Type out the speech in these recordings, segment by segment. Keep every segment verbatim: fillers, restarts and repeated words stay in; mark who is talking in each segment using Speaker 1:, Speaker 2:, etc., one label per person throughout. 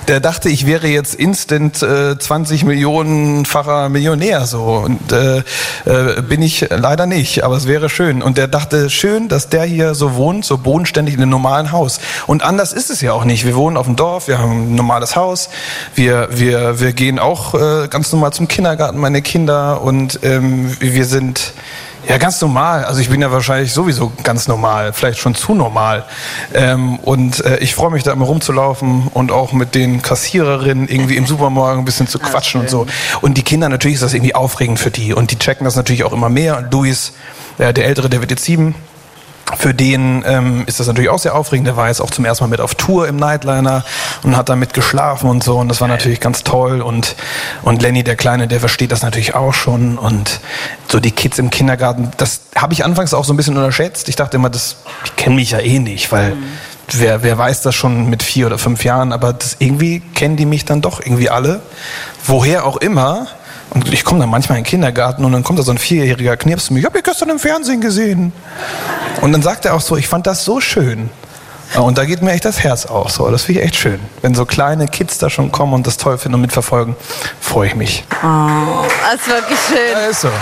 Speaker 1: der dachte, ich wäre jetzt instant äh, zwanzig Millionenfacher Millionär so und äh, äh, bin ich leider nicht, aber es wäre schön. Und der dachte, schön, dass der hier so wohnt, so bodenständig in einem normalen Haus. Und anders ist es ja auch nicht. Wir wohnen auf dem Dorf, wir haben ein normales Haus, wir wir wir gehen auch äh, ganz normal zum Kindergarten, meine Kinder, und ähm, wir sind ja ganz normal. Also ich bin ja wahrscheinlich sowieso ganz normal, vielleicht schon zu normal. Ähm, und äh, ich freue mich da immer rumzulaufen und auch mit den Kassiererinnen irgendwie im Supermarkt ein bisschen zu quatschen und so. Und die Kinder, natürlich ist das irgendwie aufregend für die. Und die checken das natürlich auch immer mehr. Und Luis, äh, der Ältere, der wird jetzt sieben. Für den ähm, ist das natürlich auch sehr aufregend. Der war jetzt auch zum ersten Mal mit auf Tour im Nightliner und hat da mit geschlafen und so. Und das war natürlich ganz toll. Und, und Lenny, der Kleine, der versteht das natürlich auch schon. Und so die Kids im Kindergarten, das habe ich anfangs auch so ein bisschen unterschätzt. Ich dachte immer, das, die kennen mich ja eh nicht, weil mhm. wer, wer weiß das schon mit vier oder fünf Jahren. Aber das, irgendwie kennen die mich dann doch irgendwie alle. Woher auch immer. Und ich komme dann manchmal in den Kindergarten und dann kommt da so ein vierjähriger Knirps zu mir. Ich hab dich gestern im Fernsehen gesehen. Und dann sagt er auch so, ich fand das so schön. Und da geht mir echt das Herz auf. So. Das finde ich echt schön. Wenn so kleine Kids da schon kommen und das toll finden und mitverfolgen, freue ich mich.
Speaker 2: Oh, das ist wirklich schön.
Speaker 1: Ja, ist so.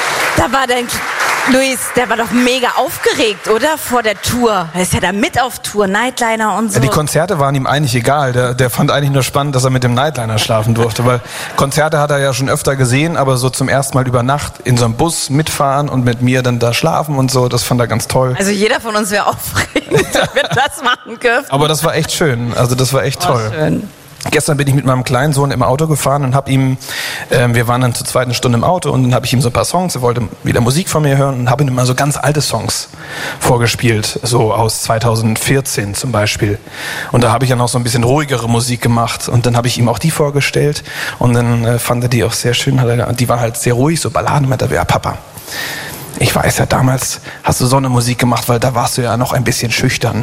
Speaker 2: Da war dein Luis, der war doch mega aufgeregt, oder? Vor der Tour. Er ist ja da mit auf Tour, Nightliner und so.
Speaker 1: Ja, die Konzerte waren ihm eigentlich egal. Der, der fand eigentlich nur spannend, dass er mit dem Nightliner schlafen durfte. Weil Konzerte hat er ja schon öfter gesehen, aber so zum ersten Mal über Nacht in so einem Bus mitfahren und mit mir dann da schlafen und so, das fand er ganz toll.
Speaker 2: Also jeder von uns wäre aufgeregt, wenn wir das machen dürfen.
Speaker 1: Aber das war echt schön. Also das war echt
Speaker 2: oh,
Speaker 1: toll.
Speaker 2: Schön.
Speaker 1: Gestern bin ich mit meinem kleinen Sohn im Auto gefahren und habe ihm, äh, wir waren dann zur zweiten Stunde im Auto und dann habe ich ihm so ein paar Songs, er wollte wieder Musik von mir hören und habe ihm immer so ganz alte Songs vorgespielt, so aus zweitausendvierzehn zum Beispiel. Und da habe ich dann auch so ein bisschen ruhigere Musik gemacht und dann habe ich ihm auch die vorgestellt und dann äh, fand er die auch sehr schön, hat er, die war halt sehr ruhig, so Balladen, meinte er, ja Papa, ich weiß ja, damals hast du so eine Musik gemacht, weil da warst du ja noch ein bisschen schüchtern.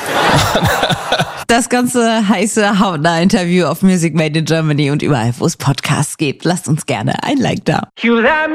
Speaker 2: Das ganze heiße Hautnah-Interview auf Music Made in Germany und überall, wo es Podcasts gibt. Lasst uns gerne ein Like da.